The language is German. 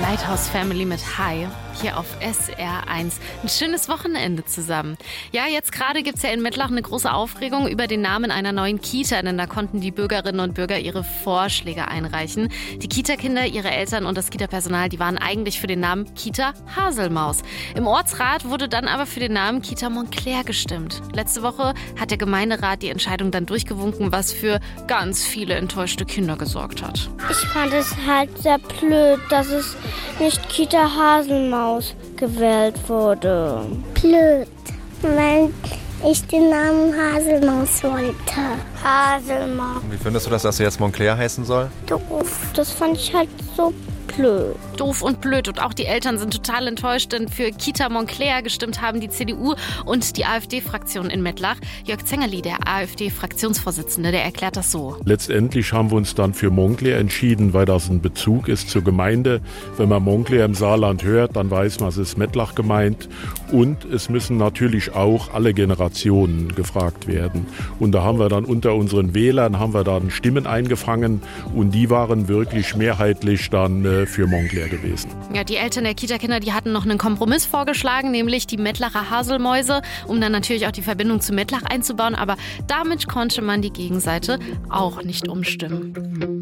Lighthouse Family mit Hi hier auf SR1. Ein schönes Wochenende zusammen. Ja, jetzt gerade gibt es ja in Mettlach eine große Aufregung über den Namen einer neuen Kita, denn da konnten die Bürgerinnen und Bürger ihre Vorschläge einreichen. Die Kita-Kinder, ihre Eltern und das Kita-Personal, die waren eigentlich für den Namen Kita Haselmaus. Im Ortsrat wurde dann aber für den Namen Kita Montclair gestimmt. Letzte Woche hat der Gemeinderat die Entscheidung dann durchgewunken, was für ganz viele enttäuschte Kinder gesorgt hat. Ich fand es halt sehr blöd, dass es nicht Kita Haselmaus gewählt wurde. Blöd, weil ich den Namen Haselmaus wollte. Haselmaus. Wie findest du das, dass sie jetzt Montclair heißen soll? Doof. Das fand ich halt so blöd. Doof und blöd. Und auch die Eltern sind total enttäuscht, denn für Kita Montclair gestimmt haben die CDU und die AfD-Fraktion in Mettlach. Jörg Zengerli, der AfD-Fraktionsvorsitzende, der erklärt das so. Letztendlich haben wir uns dann für Montclair entschieden, weil das ein Bezug ist zur Gemeinde. Wenn man Montclair im Saarland hört, dann weiß man, es ist Mettlach gemeint. Und es müssen natürlich auch alle Generationen gefragt werden. Und da haben wir dann unter unseren Wählern Stimmen eingefangen und die waren wirklich mehrheitlich dann für Montclair gewesen. Ja, die Eltern der Kita-Kinder, die hatten noch einen Kompromiss vorgeschlagen, nämlich die Mettlacher Haselmäuse, um dann natürlich auch die Verbindung zu Mettlach einzubauen. Aber damit konnte man die Gegenseite auch nicht umstimmen.